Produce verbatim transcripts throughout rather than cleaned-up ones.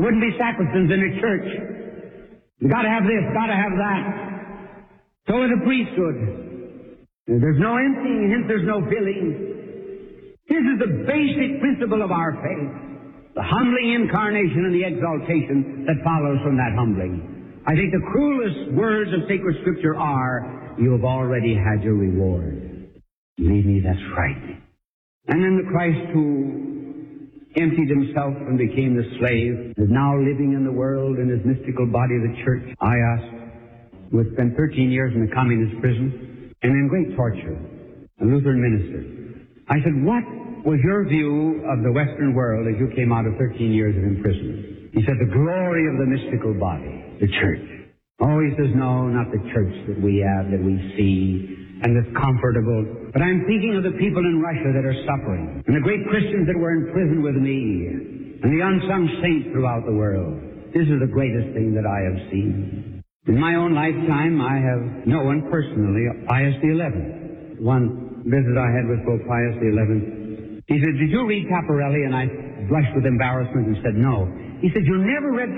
wouldn't be sacristans in a church. You gotta have this, gotta have that. So is the priesthood. There's no emptying, hence there's no filling. This is the basic principle of our faith. The humbling incarnation and the exaltation that follows from that humbling. I think the cruelest words of sacred scripture are, you have already had your reward. Believe me, that's frightening. And then the Christ who emptied himself and became the slave, is now living in the world in his mystical body, the church. I asked, who had spent thirteen years in a communist prison and in great torture, a Lutheran minister. I said, what was your view of the Western world as you came out of thirteen years of imprisonment? He said, the glory of the mystical body, the church. Oh, he says, no, not the church that we have, that we see, and that's comfortable. But I'm thinking of the people in Russia that are suffering, and the great Christians that were in prison with me, and the unsung saints throughout the world. This is the greatest thing that I have seen. In my own lifetime, I have known personally Pius the eleventh. One visit I had with Pope Pius the eleventh. He said, did you read Caparelli? And I blushed with embarrassment and said, no. He said, you never read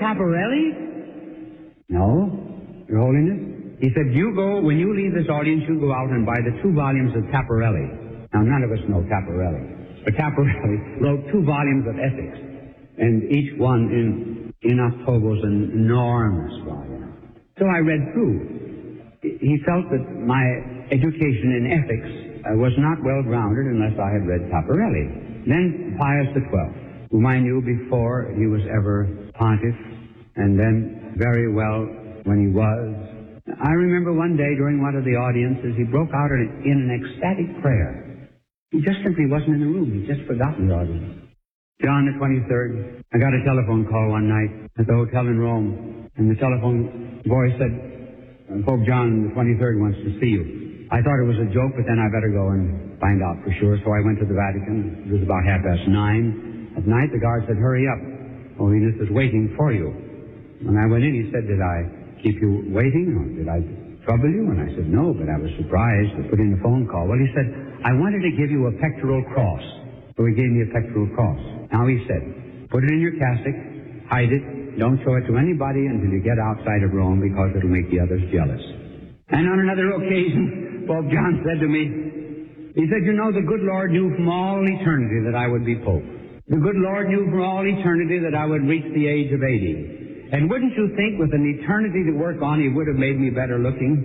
Caparelli? No, Your Holiness. He said, you go, when you leave this audience, you go out and buy the two volumes of Caparelli. Now, none of us know Caparelli, but Caparelli wrote two volumes of ethics, and each one in, in octavo was an enormous volume. So I read through. He felt that my education in ethics uh, was not well-grounded unless I had read Caparelli. Then Pius the twelfth, whom I knew before he was ever pontiff, and then very well when he was. I remember one day during one of the audiences, he broke out in, in an ecstatic prayer. He just simply wasn't in the room. He'd just forgotten the audience. John the twenty-third, I got a telephone call one night at the hotel in Rome, and the telephone boy said, Pope John the twenty-third wants to see you. I thought it was a joke, but then I better go and find out for sure. So I went to the Vatican. It was about half past nine. At night, the guard said, hurry up. Holiness is waiting for you. When I went in, he said, did I keep you waiting, or did I trouble you? And I said, no, but I was surprised to put in a phone call. Well, he said, I wanted to give you a pectoral cross. So he gave me a pectoral cross. Now he said, put it in your cassock, hide it, don't show it to anybody until you get outside of Rome, because it'll make the others jealous. And on another occasion, Pope John said to me, he said, you know, the good Lord knew from all eternity that I would be Pope. The good Lord knew from all eternity that I would reach the age of eighty. And wouldn't you think with an eternity to work on, he would have made me better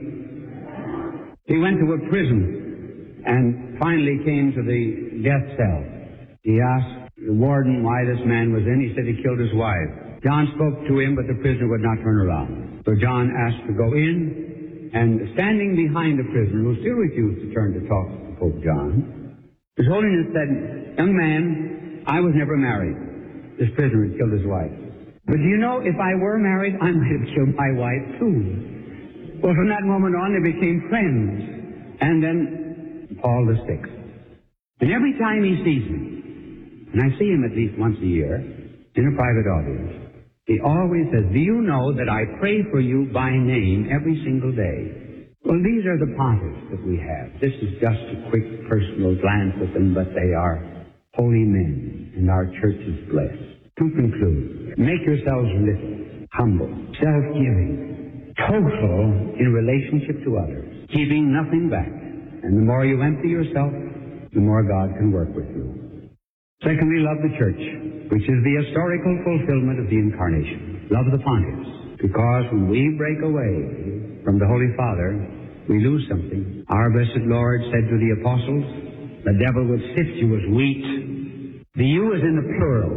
looking? He went to a prison and finally came to the death cell. He asked the warden why this man was in. He said he killed his wife. John spoke to him, but the prisoner would not turn around. So John asked to go in, and standing behind the prisoner, who still refused to turn to talk to Pope John, His Holiness said, young man, I was never married. This prisoner had killed his wife. But do you know, if I were married, I might have killed my wife, too. Well, from that moment on, they became friends. And then Paul the sixth. And every time he sees me, and I see him at least once a year, in a private audience, he always says, do you know that I pray for you by name every single day? Well, these are the pontiffs that we have. This is just a quick personal glance at them, but they are holy men, and our church is blessed. To conclude, make yourselves little, humble, self-giving, total in relationship to others, keeping nothing back. And the more you empty yourself, the more God can work with you. Secondly, love the church, which is the historical fulfillment of the Incarnation. Love the pontiffs, because when we break away from the Holy Father, we lose something. Our blessed Lord said to the apostles, the devil would sift you as wheat. The you is in the plural.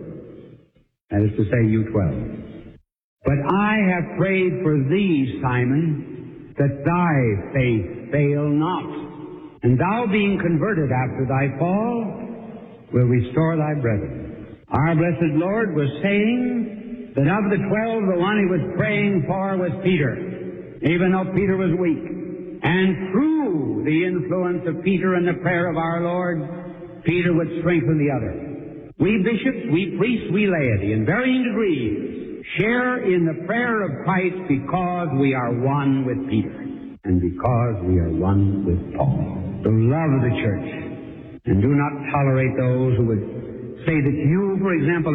That is to say, you twelve. But I have prayed for thee, Simon, that thy faith fail not, and thou being converted after thy fall, will restore thy brethren. Our blessed Lord was saying that of the twelve, the one he was praying for was Peter, even though Peter was weak. And through the influence of Peter and the prayer of our Lord, Peter would strengthen the other. We bishops, we priests, we laity, in varying degrees, share in the prayer of Christ because we are one with Peter and because we are one with Paul. So love the church, and do not tolerate those who would say that you, for example,